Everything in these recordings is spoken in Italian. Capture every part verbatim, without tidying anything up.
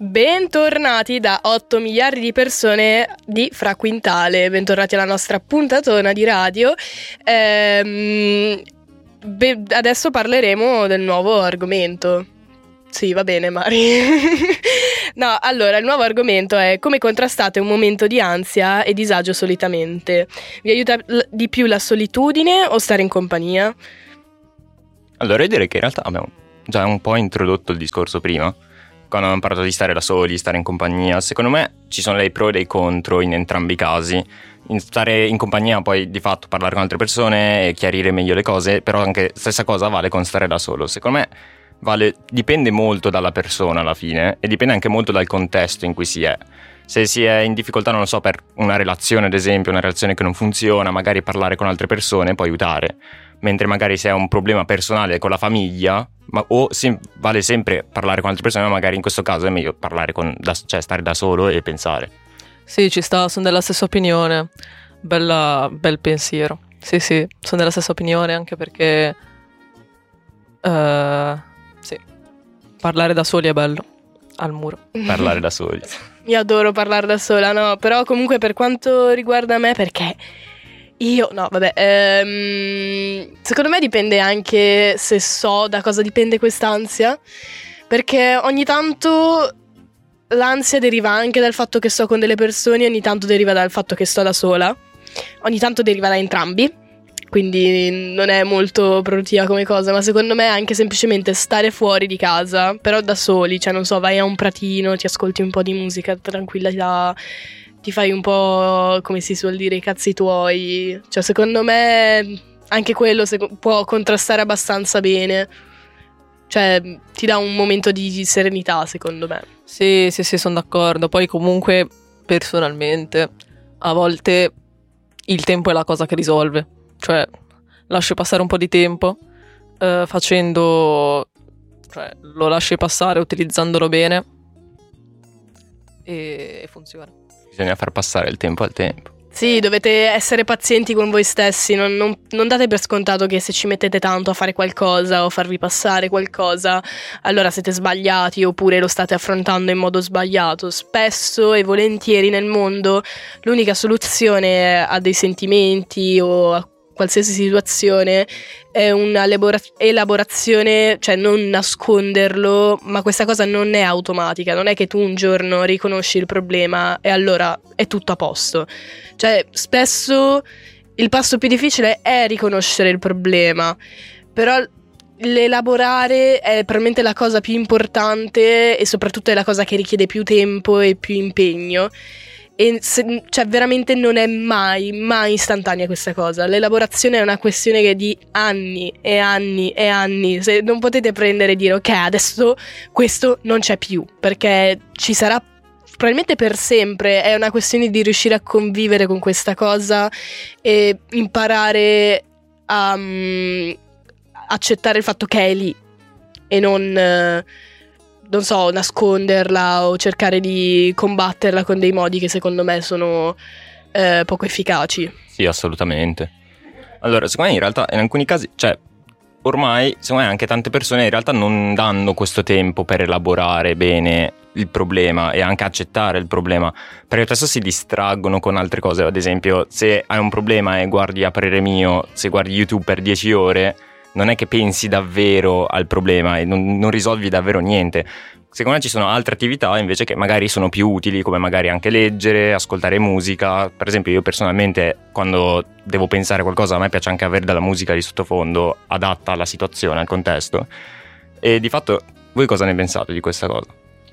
Bentornati da otto miliardi di persone di Fra Quintale, bentornati alla nostra puntatona di radio. Ehm, be- adesso parleremo del nuovo argomento. Sì, va bene, Mari. No, allora, il nuovo argomento è: come contrastate un momento di ansia e disagio solitamente? Vi aiuta l- di più la solitudine o stare in compagnia? Allora, io direi che in realtà abbiamo già un po' introdotto il discorso prima, quando abbiamo parlato di stare da soli, stare in compagnia. Secondo me ci sono dei pro e dei contro in entrambi i casi. In stare in compagnia poi di fatto parlare con altre persone e chiarire meglio le cose, però anche stessa cosa vale con stare da solo. Secondo me vale, dipende molto dalla persona alla fine, e dipende anche molto dal contesto in cui si è. Se si è in difficoltà, non lo so, per una relazione ad esempio, una relazione che non funziona, magari parlare con altre persone può aiutare, mentre magari se è un problema personale con la famiglia, ma, o se, vale sempre parlare con altre persone, ma magari in questo caso è meglio parlare con, da, cioè stare da solo e pensare. Sì, ci sta, sono della stessa opinione. Bella, bel pensiero. Sì, sì, sono della stessa opinione, anche perché uh, sì, parlare da soli è bello, al muro. Parlare da soli. Io adoro parlare da sola, no, però comunque per quanto riguarda me, perché io, no, vabbè, ehm, secondo me dipende anche se so da cosa dipende quest'ansia, perché ogni tanto l'ansia deriva anche dal fatto che sto con delle persone, ogni tanto deriva dal fatto che sto da sola, ogni tanto deriva da entrambi, quindi non è molto produttiva come cosa, ma secondo me anche semplicemente stare fuori di casa, però da soli, cioè non so, vai a un pratino, ti ascolti un po' di musica, tranquillità, ti fai un po', come si suol dire, i cazzi tuoi, cioè secondo me anche quello sec- può contrastare abbastanza bene, cioè ti dà un momento di serenità, secondo me. Sì, sì, sì, sono d'accordo. Poi comunque personalmente a volte il tempo è la cosa che risolve, cioè lasci passare un po' di tempo eh, facendo, cioè lo lasci passare utilizzandolo bene e funziona. Bisogna far passare il tempo al tempo. Sì, dovete essere pazienti con voi stessi, non, non, non date per scontato che se ci mettete tanto a fare qualcosa o farvi passare qualcosa, allora siete sbagliati oppure lo state affrontando in modo sbagliato. Spesso e volentieri nel mondo l'unica soluzione a dei sentimenti o a qualsiasi situazione è una elabora- elaborazione, cioè non nasconderlo, ma questa cosa non è automatica, non è che tu un giorno riconosci il problema e allora è tutto a posto. Cioè spesso il passo più difficile è riconoscere il problema, però l'elaborare è probabilmente la cosa più importante e soprattutto è la cosa che richiede più tempo e più impegno. E se, cioè veramente non è mai, mai istantanea questa cosa. L'elaborazione è una questione che di anni e anni e anni. Se non potete prendere e dire ok, adesso questo non c'è più, perché ci sarà probabilmente per sempre. È una questione di riuscire a convivere con questa cosa e imparare a um, accettare il fatto che è lì e non... Uh, non so, nasconderla o cercare di combatterla con dei modi che secondo me sono eh, poco efficaci. Sì, assolutamente. Allora, secondo me in realtà in alcuni casi, cioè, ormai, secondo me anche tante persone in realtà non danno questo tempo per elaborare bene il problema e anche accettare il problema, perché spesso si distraggono con altre cose. Ad esempio, se hai un problema e guardi, a parere mio, se guardi YouTube per dieci ore, non è che pensi davvero al problema e non, non risolvi davvero niente. Secondo me ci sono altre attività invece che magari sono più utili, come magari anche leggere, ascoltare musica. Per esempio io personalmente quando devo pensare a qualcosa, a me piace anche avere della musica di sottofondo adatta alla situazione, al contesto. E di fatto voi cosa ne pensate di questa cosa?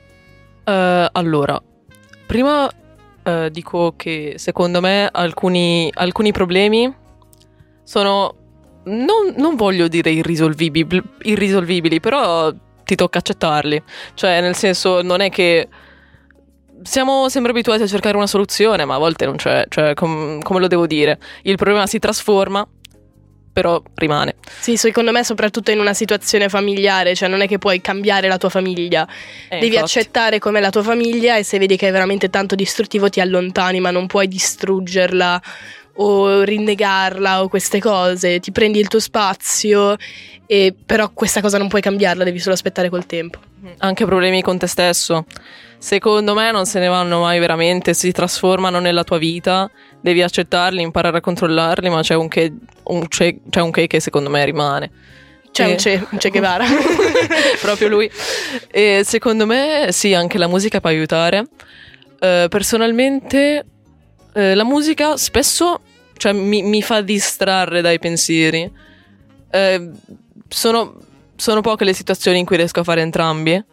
Uh, allora, prima uh, dico che secondo me alcuni, alcuni problemi sono... Non, non voglio dire irrisolvibili, irrisolvibili, però ti tocca accettarli. Cioè, nel senso, non è che siamo sempre abituati a cercare una soluzione, ma a volte non c'è. Cioè, com- come lo devo dire? Il problema si trasforma, però rimane. Sì, secondo me soprattutto in una situazione familiare, cioè non è che puoi cambiare la tua famiglia, eh, devi infatti. accettare com'è la tua famiglia e se vedi che è veramente tanto distruttivo ti allontani, ma non puoi distruggerla o rinnegarla o queste cose, ti prendi il tuo spazio, e però questa cosa non puoi cambiarla, devi solo aspettare col tempo. Anche problemi con te stesso, secondo me non se ne vanno mai veramente, si trasformano nella tua vita, devi accettarli, imparare a controllarli, ma c'è un che, un c'è, c'è un che che secondo me rimane. C'è E... un Che, un Che Guevara. Proprio lui. E secondo me sì, anche la musica può aiutare. Uh, personalmente uh, la musica spesso, cioè, mi, mi fa distrarre dai pensieri. Uh, sono, sono poche le situazioni in cui riesco a fare entrambi.